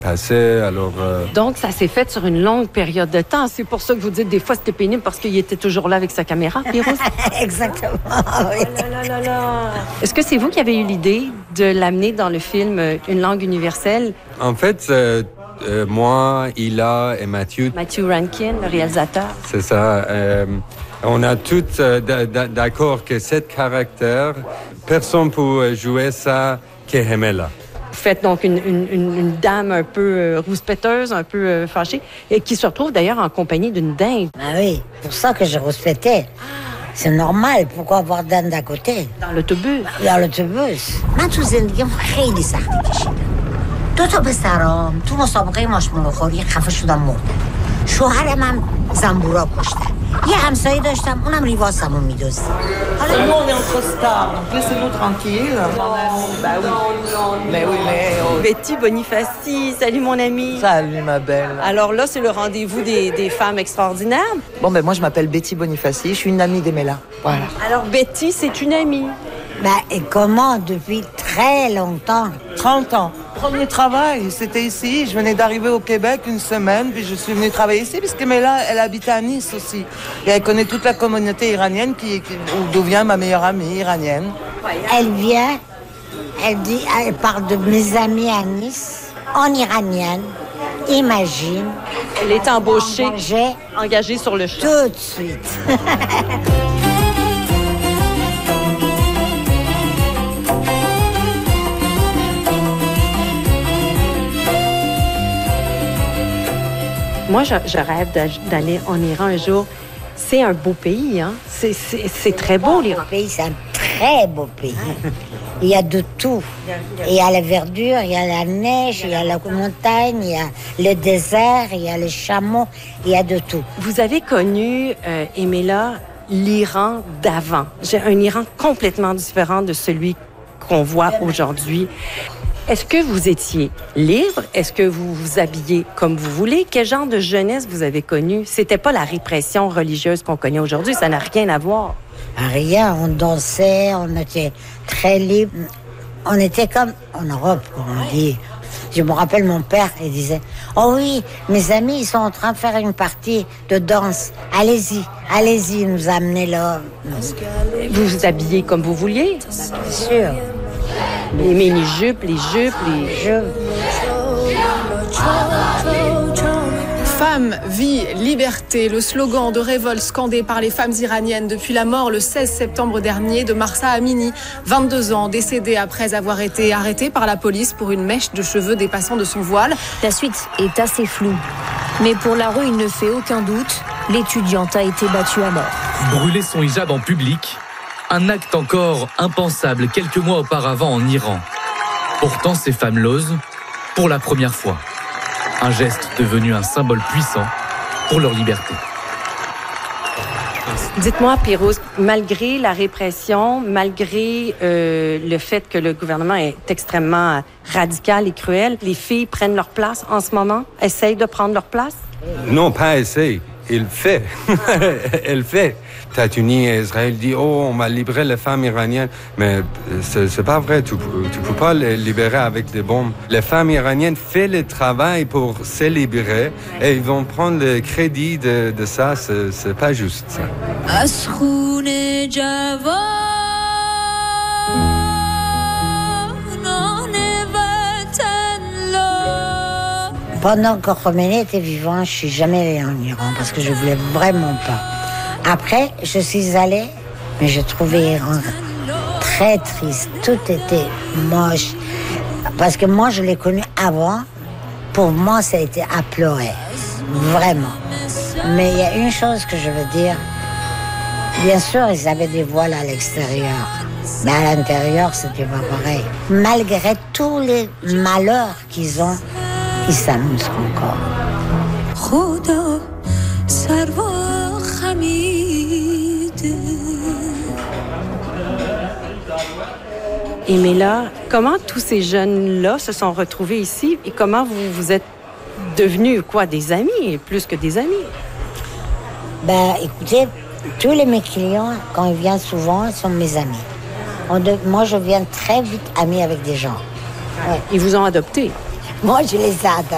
passé. Alors, Donc, ça s'est fait sur une longue période de temps. C'est pour ça que vous dites des fois c'était pénible parce qu'il était toujours là avec sa caméra, Pérouse? Exactement, oui. Oh là là là là. Est-ce que c'est vous qui avez eu l'idée de l'amener dans le film Une langue universelle? En fait, moi, Hila et Matthew. Matthew Rankin, le réalisateur. C'est ça. On a tous d'accord que cet caractère, personne ne peut jouer ça qu'Emela. Vous faites donc une dame un peu rouspéteuse, un peu fâchée, et qui se retrouve d'ailleurs en compagnie d'une dinde. Ah oui, pour ça que je rouspétais. C'est normal, pourquoi avoir dinde à côté? Dans l'autobus. Dans l'autobus. من تو زندگیم خیلی سختی کشیدم. 2 تا پسرام تو مسابقه ماشمالوخوری خفه شدم مردم. شوهرم هم زنبورا کشتن. یه همسایه داشتم اونم ریواسمو میدزدید. Nous, on est en costard, donc laissez-nous tranquilles. Bah oui. Mais oui, mais... Betty Bonifaci, salut mon amie. Salut, ma belle. Alors là, c'est le rendez-vous des femmes extraordinaires. Bon, ben moi, je m'appelle Betty Bonifaci, je suis une amie d'Emela. Voilà. Alors Betty, c'est une amie. Et comment depuis très longtemps? 30 ans. Premier travail, c'était ici. Je venais d'arriver au Québec une semaine, puis je suis venue travailler ici, parce qu'Emela, elle habite à Nice aussi. Et elle connaît toute la communauté iranienne, d'où vient ma meilleure amie iranienne. Elle vient, elle parle de mes amis à Nice, en iranienne. Imagine. Elle est embauchée, engagée sur le champ. Tout de suite. Moi, je rêve d'aller en Iran un jour. C'est un beau pays, hein? C'est très beau, l'Iran. C'est un très beau pays. Il y a de tout. Il y a la verdure, il y a la neige, il y a la montagne, il y a le désert, il y a les chameaux, il y a de tout. Vous avez connu, Emela, l'Iran d'avant. J'ai un Iran complètement différent de celui qu'on voit aujourd'hui. Est-ce que vous étiez libre? Est-ce que vous vous habillez comme vous voulez? Quel genre de jeunesse vous avez connu? C'était pas la répression religieuse qu'on connaît aujourd'hui, ça n'a rien à voir. Rien, on dansait, on était très libre. On était comme en Europe, comme on dit. Je me rappelle, mon père, il disait « Oh oui, mes amis, ils sont en train de faire une partie de danse. Allez-y, allez-y, nous amenez là. » Vous vous habillez comme vous vouliez? Bien sûr. Les mini-jupes, les jupes, les jupes. Femme, vie, liberté, le slogan de révolte scandé par les femmes iraniennes depuis la mort le 16 septembre dernier de Mahsa Amini, 22 ans, décédée après avoir été arrêtée par la police pour une mèche de cheveux dépassant de son voile. La suite est assez floue. Mais pour la rue, il ne fait aucun doute, l'étudiante a été battue à mort. Brûler son hijab en public, un acte encore impensable quelques mois auparavant en Iran. Pourtant, ces femmes l'osent pour la première fois. Un geste devenu un symbole puissant pour leur liberté. Dites-moi, Pérouse, malgré la répression, malgré le fait que le gouvernement est extrêmement radical et cruel, les filles prennent leur place en ce moment? Essayent de prendre leur place? Non, pas essayer. Il fait. Elle fait. États-Unis et Israël disent « Oh, on va libérer les femmes iraniennes. » Mais c'est pas vrai. Tu peux pas les libérer avec des bombes. Les femmes iraniennes font le travail pour se libérer et ils vont prendre le crédit de ça. C'est pas juste, ça. Pendant que Khomeini était vivant, je suis jamais allée en Iran parce que je voulais vraiment pas. Après, je suis allée, mais je trouvais l'Iran très triste. Tout était moche. Parce que moi, je l'ai connu avant. Pour moi, ça a été à pleurer. Vraiment. Mais il y a une chose que je veux dire. Bien sûr, ils avaient des voiles à l'extérieur. Mais à l'intérieur, c'était pas pareil. Malgré tous les malheurs qu'ils ont, ils s'amusent encore. Emela, comment tous ces jeunes-là se sont retrouvés ici et comment vous êtes devenus, des amis, plus que des amis? Écoutez, tous mes clients, quand ils viennent souvent, ils sont mes amis. Moi, je viens très vite amie avec des gens. Ouais. Ils vous ont adopté? Moi, je les ai adoptés.